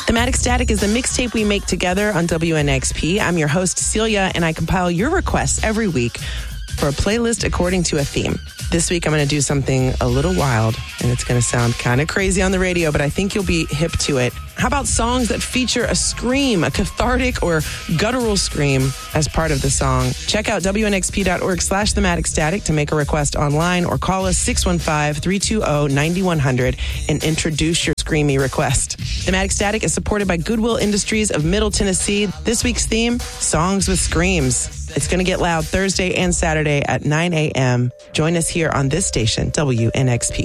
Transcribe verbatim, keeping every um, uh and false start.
Thematic Static is the mixtape we make together on W N X P. I'm your host, Celia, and I compile your requests every week for a playlist according to a theme. This week, I'm going to do something a little wild, and it's going to sound kind of crazy on the radio, but I think you'll be hip to it. How about songs that feature a scream, a cathartic or guttural scream as part of the song? Check out W N X P dot org slash thematic static to make a request online, or call us six one five, three two zero, nine one zero zero and introduce your screamy request. Thematic Static is supported by Goodwill Industries of Middle Tennessee. This week's theme, Songs with Screams. It's going to get loud Thursday and Saturday at nine a.m. Join us here on this station, W N X P.